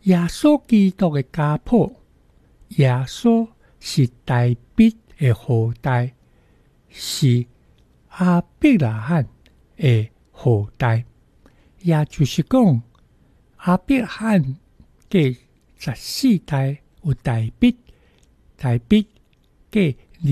耶稣基督的家谱，耶稣是大卫的后代，是亚伯拉罕的后代，也就是讲，亚伯拉罕嘅14代有大卫，大卫嘅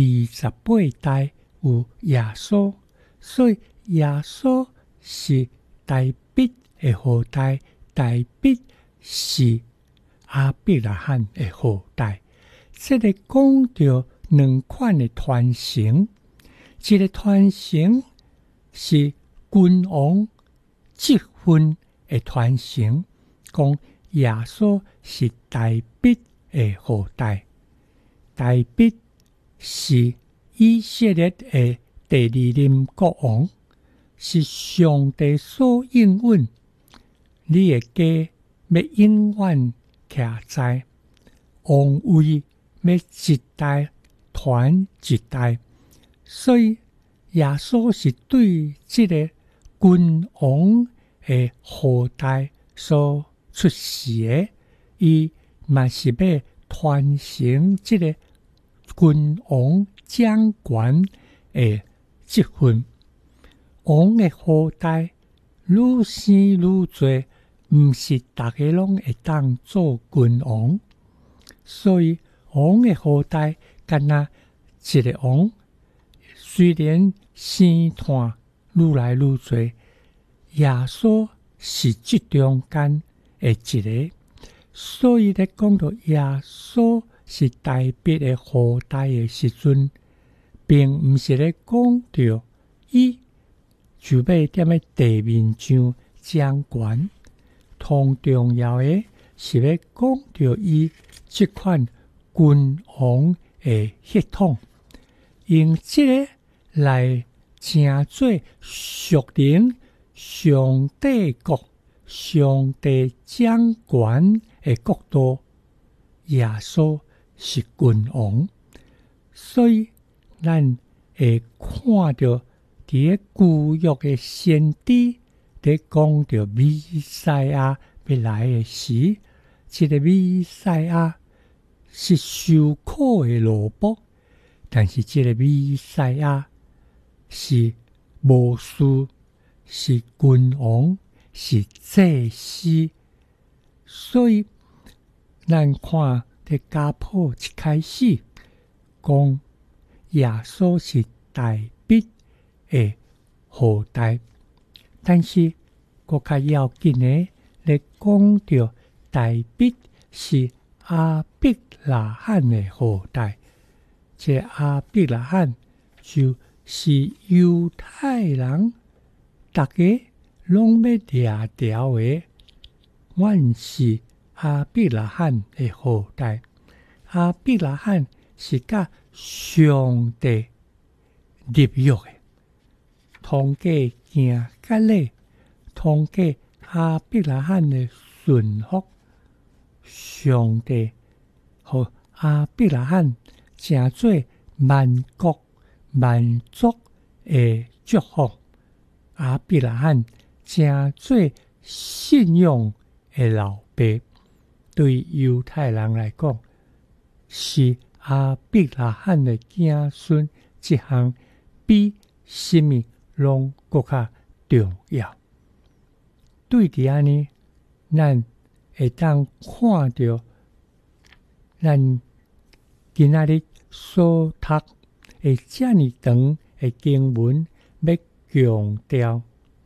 28代有耶稣，所以耶稣是大卫的后代，大卫是亚伯拉罕的后代。这个讲到两款的传承，一个传承是君王积分的传承，讲耶稣是大卫的后代，大卫是以色列的第二任国王，是上帝所应允，你的家要永远徛在王位，要一代传一代，所以耶稣是对这个君王的后代所出世的，伊嘛是要传承这个君王掌权的职分。王的后代愈生愈多，毋是大家拢会当做君王，所以王的后代敢若一个王，虽然生团愈来愈多，耶稣是这中间的一个，所以咧讲到耶稣是大卫的后代的时阵，并毋是咧讲到伊就要踮咧地面上掌权，同重要的是要讲到伊这款君王的血统，用这个来成做属灵上帝国、上帝掌权的国度。耶稣是君王，所以咱会看到伫旧约的先知在讲到弥赛亚要来的时，这个弥赛亚是受苦的奴仆，但是这个弥赛亚是牧师，是君王，是祭司。所以咱看在家谱一开始讲耶稣是大卫的后代，但是更较要紧的咧讲到大卫是亚伯拉罕的后代，这亚伯拉罕就是犹太人大家拢要掠条的，阮是亚伯拉罕的后代。亚伯拉罕是甲上帝立约的，通过行割礼，通过亚伯拉罕的顺服，上帝互亚伯拉罕成做万国万族的祝福，亚伯拉罕成做信仰的老爸。对犹太人来讲，是亚伯拉罕的子孙，这项比什么拢更较重要。对伫安尼，咱会当看到咱今仔日所读的这么长的经文，要强调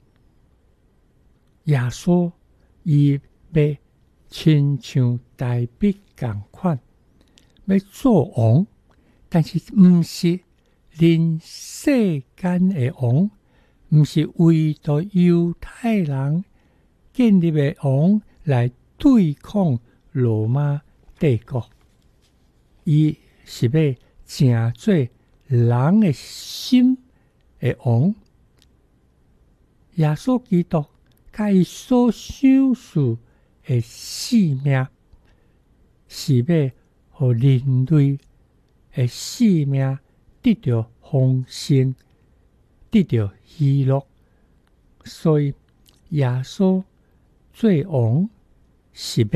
耶稣伊要亲像大卫同款，要做王，但是毋是人世间的王，毋是为着犹太人建立的王来对抗罗马帝国，伊是要成做人的心的王。耶稣基督甲伊所想事的使命，是要互人类的使命得到丰盛，得到喜乐。所以耶稣做王是